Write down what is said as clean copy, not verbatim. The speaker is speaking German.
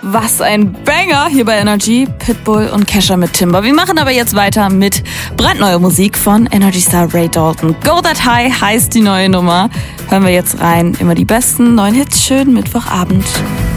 Was ein Banger hier bei Energy. Pitbull und Kesha mit Timber. Wir machen aber jetzt weiter mit brandneuer Musik von Energy Star Ray Dalton. Go That High heißt die neue Nummer. Hören wir jetzt rein. Immer die besten neuen Hits. Schönen Mittwochabend.